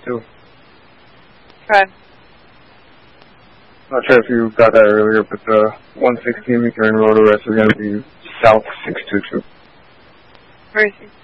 2. Okay. Not sure if you got that earlier, but the 116 McCarran Road arrest is going to be south 622. Where is he?